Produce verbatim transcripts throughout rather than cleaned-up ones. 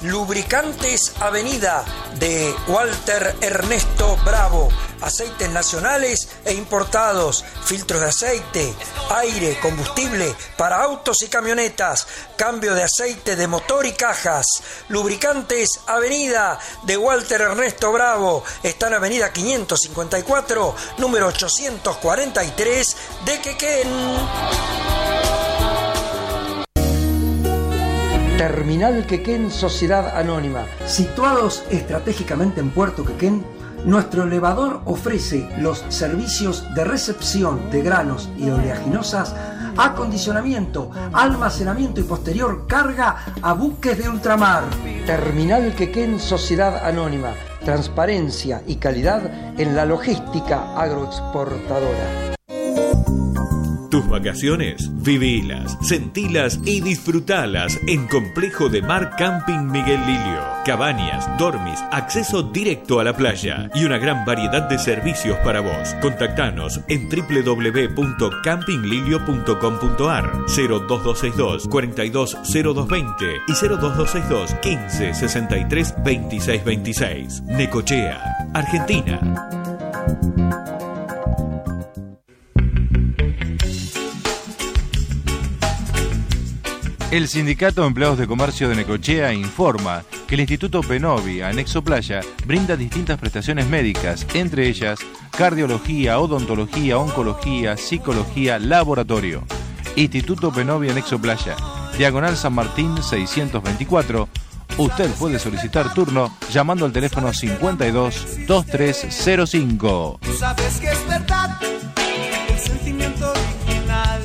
Lubricantes Avenida de Walter Ernesto Bravo. Aceites nacionales e importados, filtros de aceite, aire, combustible para autos y camionetas, cambio de aceite de motor y cajas. Lubricantes Avenida de Walter Ernesto Bravo. Está en Avenida quinientos cincuenta y cuatro, número ochocientos cuarenta y tres de Quequén. Terminal Quequén Sociedad Anónima. Situados estratégicamente en Puerto Quequén, nuestro elevador ofrece los servicios de recepción de granos y oleaginosas, acondicionamiento, almacenamiento y posterior carga a buques de ultramar. Terminal Quequén Sociedad Anónima. Transparencia y calidad en la logística agroexportadora. Tus vacaciones, vivilas, sentilas y disfrutalas en Complejo de Mar Camping Miguel Lilio. Cabañas, dormis, acceso directo a la playa y una gran variedad de servicios para vos. Contactanos en doble u doble u doble u punto camping lilio punto com punto a r, cero dos dos seis dos, cuarenta y dos cero dos veinte y cero dos dos seis dos, quince sesenta y tres veintiséis veintiséis. Necochea, Argentina. El Sindicato de Empleados de Comercio de Necochea informa que el Instituto Penovi, anexo Playa, brinda distintas prestaciones médicas, entre ellas cardiología, odontología, oncología, psicología, laboratorio. Instituto Penovi, anexo Playa, Diagonal San Martín seiscientos veinticuatro. Usted puede solicitar turno llamando al teléfono cincuenta y dos, veintitrés cero cinco. Tú sabes que es verdad, el sentimiento original.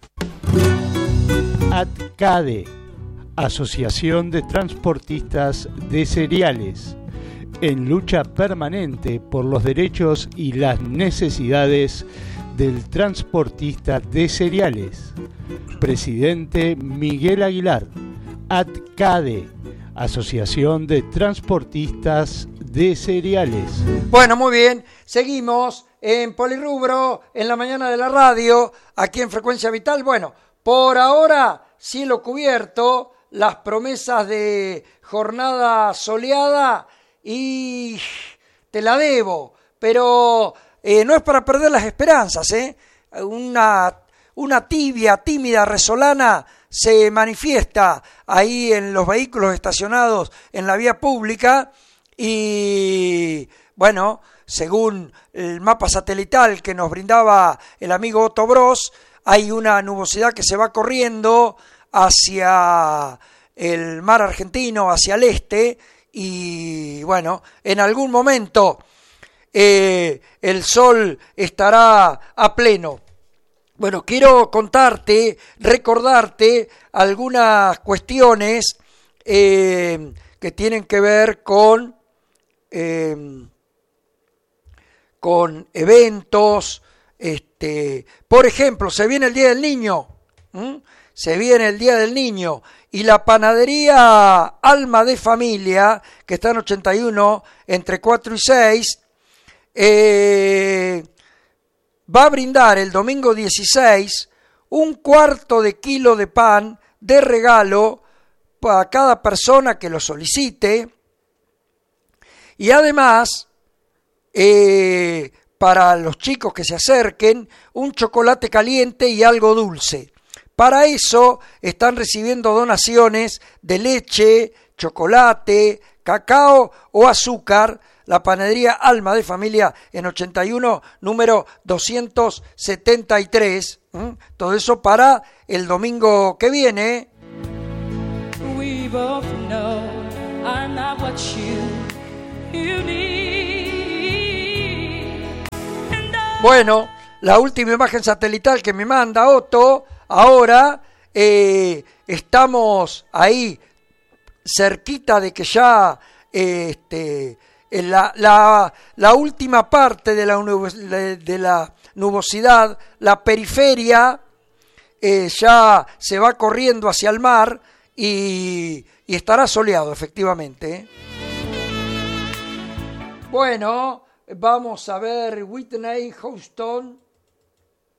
ATCADE, Asociación de Transportistas de Cereales, en lucha permanente por los derechos y las necesidades del transportista de cereales. Presidente Miguel Aguilar. ATCADE, Asociación de Transportistas de Cereales. Bueno, muy bien, seguimos en Polirrubro, en la mañana de la radio, aquí en Frecuencia Vital. Bueno, por ahora, cielo cubierto, las promesas de jornada soleada y te la debo, pero eh, no es para perder las esperanzas, ¿eh? Una, una tibia, tímida resolana se manifiesta ahí en los vehículos estacionados en la vía pública y, bueno, según el mapa satelital que nos brindaba el amigo Otto Bros, hay una nubosidad que se va corriendo hacia el mar argentino, hacia el este, y bueno, en algún momento eh, el sol estará a pleno. Bueno, quiero contarte, recordarte algunas cuestiones eh, que tienen que ver con, eh, con eventos. Este, por ejemplo, se viene el Día del Niño, ¿m? se viene el Día del Niño y la panadería Alma de Familia, que está en ochenta y uno, entre cuatro y seis, eh, va a brindar el domingo dieciséis un cuarto de kilo de pan de regalo para cada persona que lo solicite y además eh, para los chicos que se acerquen, un chocolate caliente y algo dulce. Para eso están recibiendo donaciones de leche, chocolate, cacao o azúcar. La panadería Alma de Familia en ochenta y uno, número doscientos setenta y tres. ¿Mm? Todo eso para el domingo que viene. We both know I'm not what you, you need. Bueno, la última imagen satelital que me manda Otto, ahora eh, estamos ahí cerquita de que ya eh, este, la, la, la última parte de la, de la nubosidad, la periferia, eh, ya se va corriendo hacia el mar y, y estará soleado, efectivamente. ¿eh? Bueno, vamos a ver Whitney Houston.